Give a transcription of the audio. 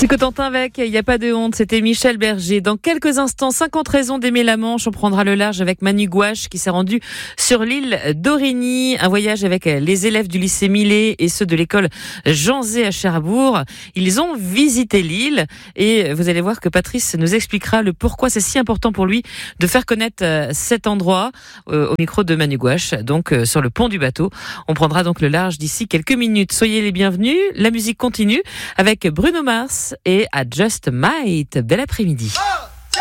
C'est Cotentin avec Il n'y a pas de honte, c'était Michel Berger. Dans quelques instants, 50 raisons d'aimer la Manche. On prendra le large avec Manu Gouache qui s'est rendu sur l'île d'Aurigny. Un voyage avec les élèves du lycée Millet et ceux de l'école Jean Zay à Cherbourg. Ils ont visité l'île et vous allez voir que Patrice nous expliquera le pourquoi c'est si important pour lui de faire connaître cet endroit au micro de Manu Gouache, donc sur le pont du bateau. On prendra donc le large d'ici quelques minutes. Soyez les bienvenus. La musique continue avec Bruno Mars et à Just Might. Bel après-midi.